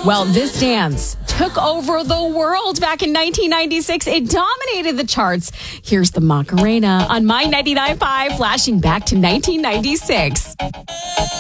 Well, this dance took over the world back in 1996. It dominated the charts. Here's the Macarena on My 99.5, flashing back to 1996.